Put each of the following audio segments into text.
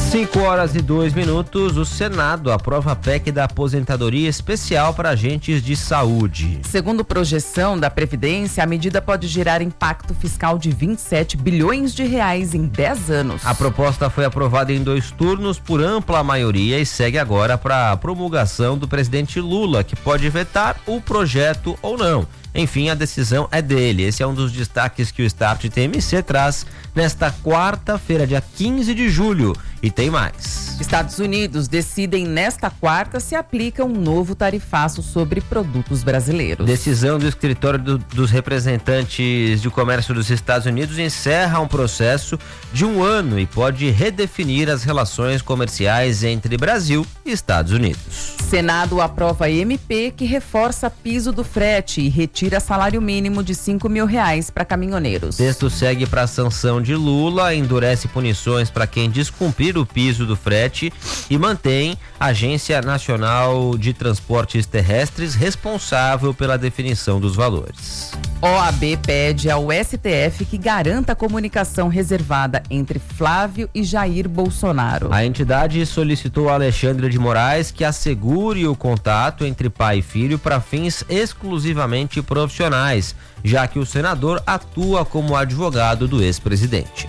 5h02, o Senado aprova a PEC da aposentadoria especial para agentes de saúde. Segundo projeção da Previdência, a medida pode gerar impacto fiscal de 27 bilhões de reais em 10 anos. A proposta foi aprovada em 2 turnos por ampla maioria e segue agora para a promulgação do presidente Lula, que pode vetar o projeto ou não. Enfim, a decisão é dele. Esse é um dos destaques que o Start TMC traz nesta quarta-feira, dia 15 de julho. E tem mais. Estados Unidos decidem nesta quarta se aplica um novo tarifaço sobre produtos brasileiros. Decisão do Escritório dos Representantes de Comércio dos Estados Unidos encerra um processo de 1 ano e pode redefinir as relações comerciais entre Brasil e Estados Unidos. Senado aprova MP que reforça piso do frete e retira salário mínimo de R$5 mil para caminhoneiros. Texto segue para a sanção de Lula, endurece punições para quem descumprir o piso do frete e mantém a Agência Nacional de Transportes Terrestres responsável pela definição dos valores. OAB pede ao STF que garanta a comunicação reservada entre Flávio e Jair Bolsonaro. A entidade solicitou a Alexandre de Moraes que assegure o contato entre pai e filho para fins exclusivamente profissionais, já que o senador atua como advogado do ex-presidente.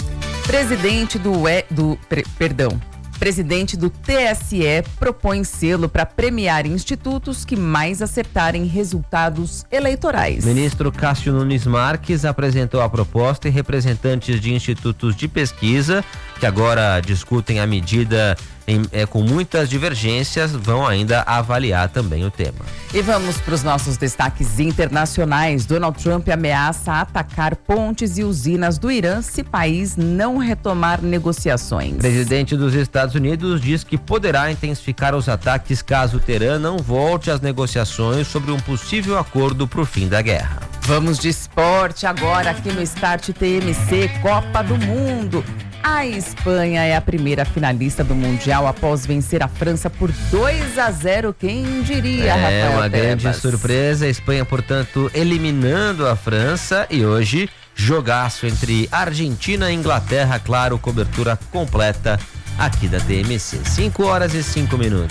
Presidente do TSE propõe selo para premiar institutos que mais acertarem resultados eleitorais. Ministro Cássio Nunes Marques apresentou a proposta e representantes de institutos de pesquisa, que agora discutem a medida com muitas divergências, vão ainda avaliar também o tema. E vamos para os nossos destaques internacionais. Donald Trump ameaça atacar pontes e usinas do Irã se o país não retomar negociações. O presidente dos Estados Unidos diz que poderá intensificar os ataques caso o Teherã não volte às negociações sobre um possível acordo para o fim da guerra. Vamos de esporte agora aqui no Start TMC, Copa do Mundo. A Espanha é a primeira finalista do Mundial após vencer a França por 2-0. Quem diria, Rafael? É uma grande surpresa. A Espanha, portanto, eliminando a França. E hoje, jogaço entre Argentina e Inglaterra. Claro, cobertura completa aqui da TMC. 5h05.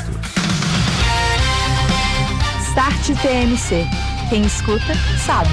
Start TMC. Quem escuta, sabe.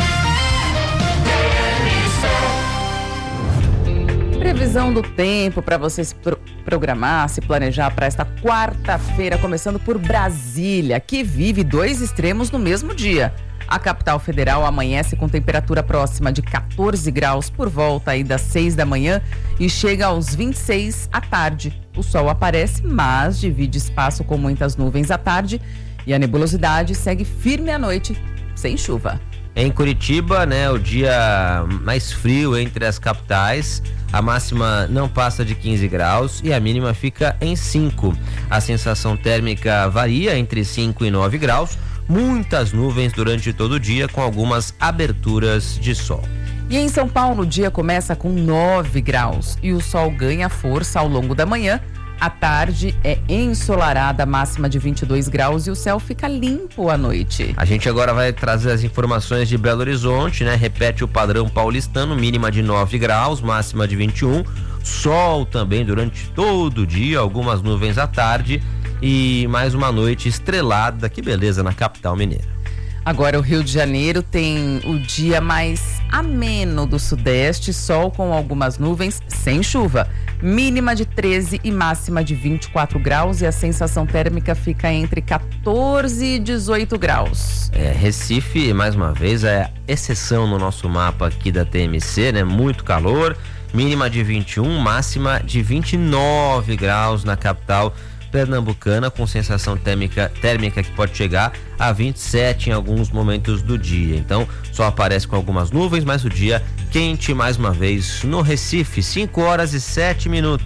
Previsão do tempo para você se programar, se planejar para esta quarta-feira, começando por Brasília, que vive 2 extremos no mesmo dia. A capital federal amanhece com temperatura próxima de 14 graus por volta aí das 6 da manhã e chega aos 26 à tarde. O sol aparece, mas divide espaço com muitas nuvens à tarde e a nebulosidade segue firme à noite, sem chuva. Em Curitiba, o dia mais frio entre as capitais, a máxima não passa de 15 graus e a mínima fica em 5. A sensação térmica varia entre 5 e 9 graus, muitas nuvens durante todo o dia com algumas aberturas de sol. E em São Paulo o dia começa com 9 graus e o sol ganha força ao longo da manhã. À tarde é ensolarada, máxima de 22 graus e o céu fica limpo à noite. A gente agora vai trazer as informações de Belo Horizonte, Repete o padrão paulistano, mínima de 9 graus, máxima de 21. Sol também durante todo o dia, algumas nuvens à tarde e mais uma noite estrelada, que beleza, na capital mineira. Agora o Rio de Janeiro tem o dia mais ameno do sudeste, sol com algumas nuvens, sem chuva. Mínima de 13 e máxima de 24 graus e a sensação térmica fica entre 14 e 18 graus. Recife, mais uma vez, é exceção no nosso mapa aqui da TMC, muito calor. Mínima de 21, máxima de 29 graus na capital pernambucana, com sensação térmica que pode chegar a 27 em alguns momentos do dia. Então, só aparece com algumas nuvens, mas o dia quente mais uma vez no Recife. 5h07.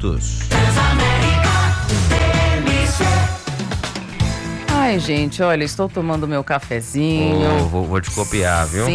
Ai, gente, olha, estou tomando meu cafezinho. Vou te copiar, viu?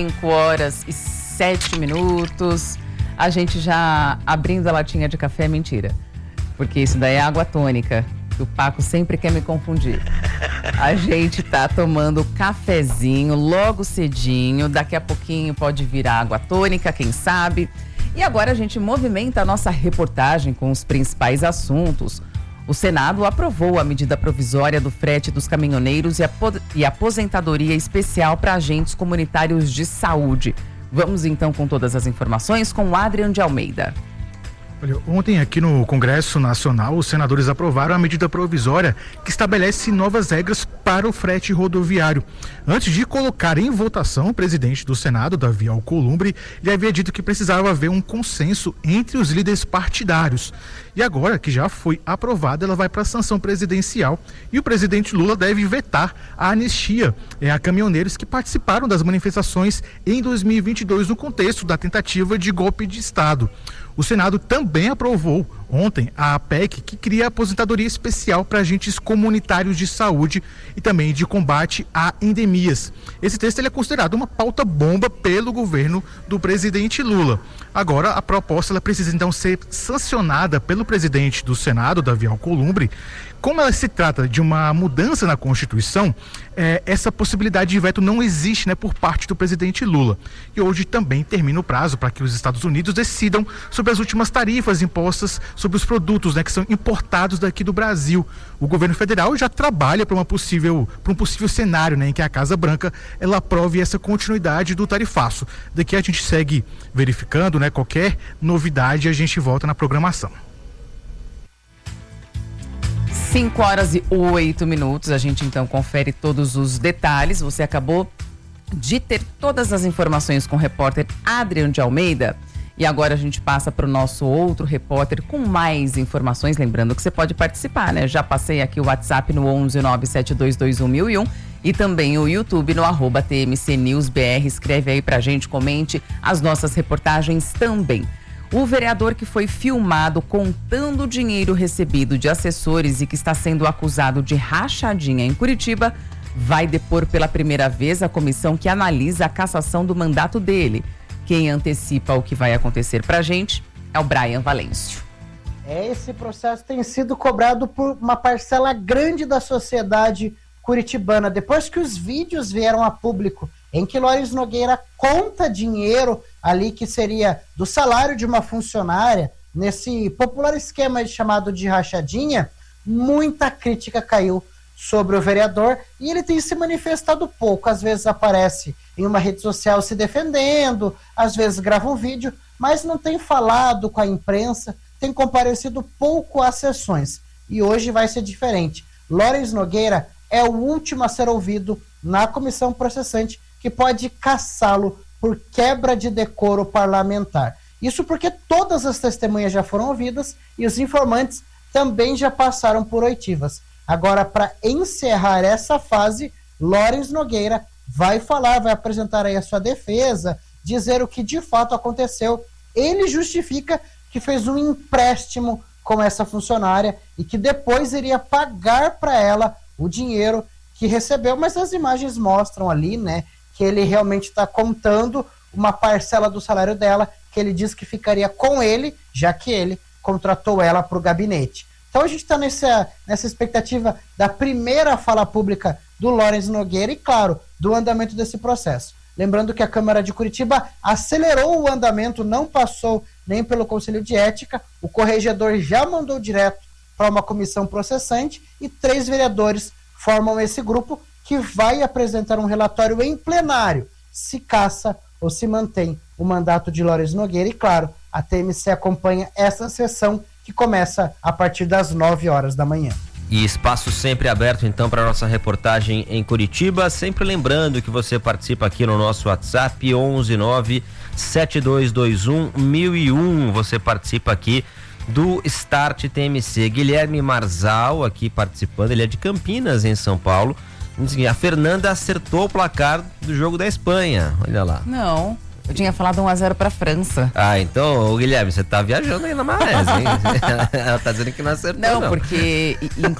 5h07. A gente já abrindo a latinha de café, mentira. Porque isso daí é água tônica. O Paco sempre quer me confundir. A gente tá tomando cafezinho logo cedinho, daqui a pouquinho pode virar água tônica, quem sabe. E agora a gente movimenta a nossa reportagem com os principais assuntos. O Senado aprovou a medida provisória do frete dos caminhoneiros e aposentadoria especial para agentes comunitários de saúde. Vamos então com todas as informações com o Adrian de Almeida. Olha, ontem aqui no Congresso Nacional, os senadores aprovaram a medida provisória que estabelece novas regras para o frete rodoviário. Antes de colocar em votação, o presidente do Senado, Davi Alcolumbre, já havia dito que precisava haver um consenso entre os líderes partidários. E agora que já foi aprovada, ela vai para a sanção presidencial e o presidente Lula deve vetar a anistia a caminhoneiros que participaram das manifestações em 2022 no contexto da tentativa de golpe de Estado. O Senado também aprovou ontem a PEC que cria a aposentadoria especial para agentes comunitários de saúde e também de combate a endemias. Esse texto ele é considerado uma pauta bomba pelo governo do presidente Lula. Agora, a proposta ela precisa então ser sancionada pelo presidente do Senado, Davi Alcolumbre. Como ela se trata de uma mudança na Constituição, essa possibilidade de veto não existe, né, por parte do presidente Lula. E hoje também termina o prazo para que os Estados Unidos decidam sobre as últimas tarifas impostas sobre os produtos, né, que são importados daqui do Brasil. O governo federal já trabalha para um possível cenário, né, em que a Casa Branca ela aprove essa continuidade do tarifaço. Daqui a gente segue verificando, né, qualquer novidade a gente volta na programação. 5h08, a gente então confere todos os detalhes. Você acabou de ter todas as informações com o repórter Adrian de Almeida. E agora a gente passa para o nosso outro repórter com mais informações. Lembrando que você pode participar, né? Já passei aqui o WhatsApp no 11972211001 e também o YouTube no @TMCNewsBR. Escreve aí pra gente, comente as nossas reportagens também. O vereador que foi filmado contando o dinheiro recebido de assessores e que está sendo acusado de rachadinha em Curitiba vai depor pela primeira vez a comissão que analisa a cassação do mandato dele. Quem antecipa o que vai acontecer pra gente é o Brian Valêncio. Esse processo tem sido cobrado por uma parcela grande da sociedade curitibana. Depois que os vídeos vieram a público em que Loris Nogueira conta dinheiro ali que seria do salário de uma funcionária, nesse popular esquema chamado de rachadinha, muita crítica caiu sobre o vereador e ele tem se manifestado pouco. Às vezes aparece em uma rede social se defendendo, às vezes grava um vídeo, mas não tem falado com a imprensa, tem comparecido pouco às sessões. E hoje vai ser diferente. Loris Nogueira é o último a ser ouvido na comissão processante, que pode cassá-lo por quebra de decoro parlamentar. Isso porque todas as testemunhas já foram ouvidas e os informantes também já passaram por oitivas. Agora, para encerrar essa fase, Loris Nogueira vai falar, vai apresentar aí a sua defesa, dizer o que de fato aconteceu. Ele justifica que fez um empréstimo com essa funcionária e que depois iria pagar para ela o dinheiro que recebeu, mas as imagens mostram ali, né, que ele realmente está contando uma parcela do salário dela, que ele diz que ficaria com ele, já que ele contratou ela para o gabinete. Então a gente está nessa expectativa da primeira fala pública do Loris Nogueira e, claro, do andamento desse processo. Lembrando que a Câmara de Curitiba acelerou o andamento, não passou nem pelo Conselho de Ética, o corregedor já mandou direto para uma comissão processante e 3 vereadores formam esse grupo que vai apresentar um relatório em plenário, se caça ou se mantém o mandato de Loris Nogueira. E, claro, a TMC acompanha essa sessão que começa a partir das 9h da manhã. E espaço sempre aberto, então, para nossa reportagem em Curitiba. Sempre lembrando que você participa aqui no nosso WhatsApp, 11972211001. Você participa aqui do Start TMC. Guilherme Marzal aqui participando, ele é de Campinas, em São Paulo. A Fernanda acertou o placar do jogo da Espanha, olha lá. Não, eu tinha falado 1-0 pra França. Ah, então, Guilherme, você tá viajando aí na maionese, hein? Ela tá dizendo que não acertou, não. Não, porque